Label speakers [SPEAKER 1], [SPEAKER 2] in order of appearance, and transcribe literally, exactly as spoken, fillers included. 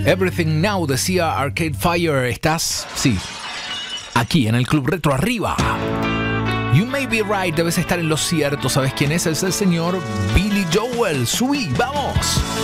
[SPEAKER 1] Everything Now, decía Arcade Fire. Estás, sí, aquí en el Club Retro arriba. You may be right, debes estar en lo cierto. ¿Sabes quién es? Es el señor Billy Joel. Subí, vamos.